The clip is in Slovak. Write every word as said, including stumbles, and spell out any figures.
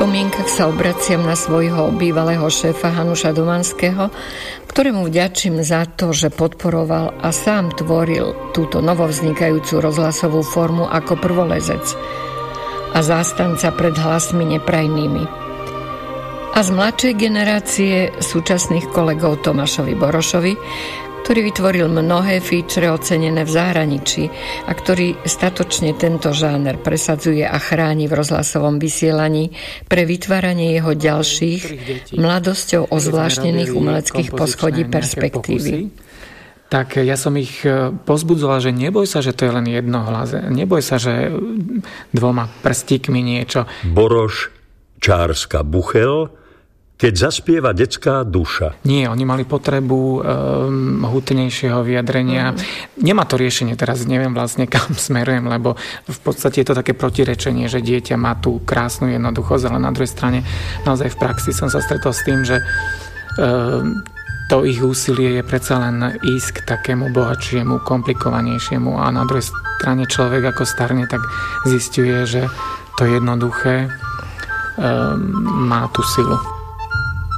spomienkach sa obraciam na svojho bývalého šéfa Hanuša Domanského, ktorému vďačím za to, že podporoval a sám tvoril túto novovznikajúcu rozhlasovú formu ako prvolezec a zástanca pred hlasmi neprajnými. A z mladšej generácie súčasných kolegov Tomášovi Borošovi, ktorý vytvoril mnohé feature ocenené v zahraničí a ktorý statočne tento žáner presadzuje a chráni v rozhlasovom vysielaní pre vytváranie jeho ďalších mladosťou ozvláštnených umeleckých poschodí perspektívy. Tak ja som ich pozbudzoval, že neboj sa, že to je len jedno hlas. Neboj sa, že dvoma prstíkmi niečo. Boroš, Čárska, Buchel, keď zaspieva detská duša. Nie, oni mali potrebu um, hutnejšieho vyjadrenia. Mm. Nemá to riešenie, teraz neviem vlastne kam smerujem, lebo v podstate je to také protirečenie, že dieťa má tú krásnu jednoduchosť, ale na druhej strane naozaj v praxi som sa stretol s tým, že um, to ich úsilie je predsa len ísť k takému bohatšiemu, komplikovanejšiemu a na druhej strane človek ako starne, tak zisťuje, že to jednoduché um, má tú silu.